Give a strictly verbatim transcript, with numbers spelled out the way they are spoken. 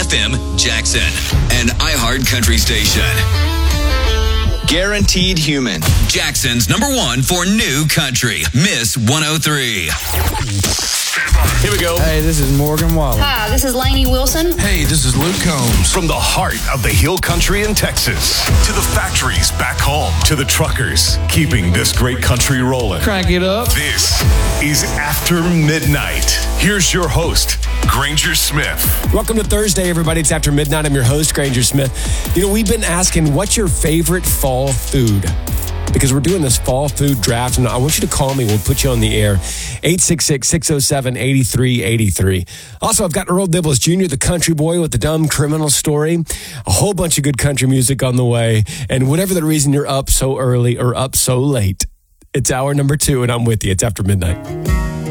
F M Jackson, an iHeart Country station. Guaranteed Human, Jackson's number one for new country. Miss one oh three. Here we go. Hey, this is Morgan Wallen. Hi, this is Lainey Wilson. Hey, this is Luke Combs. From the heart of the Hill Country in Texas to the factories back home to the truckers keeping this great country rolling. Crank it up. This is After Midnight. Here's your host, Granger Smith. Welcome to Thursday, everybody. It's After Midnight. I'm your host, Granger Smith. You know, we've been asking, what's your favorite fall food? Because we're doing this fall food draft, and I want you to call me. We'll put you on the air. eight six six, six oh seven, eight three eight three. Also, I've got Earl Dibbles Junior, the country boy with the dumb criminal story. A whole bunch of good country music on the way. And whatever the reason you're up so early or up so late, it's hour number two, and I'm with you. It's After Midnight.